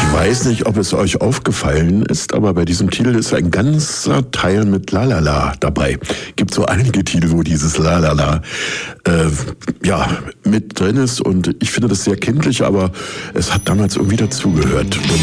weiß nicht, ob es euch aufgefallen ist, aber bei diesem Titel ist ein ganzer Teil mit Lalala dabei. Gibt so einige Titel, wo dieses Lalala mit drin ist und ich finde das sehr kindlich, aber es hat damals irgendwie dazugehört.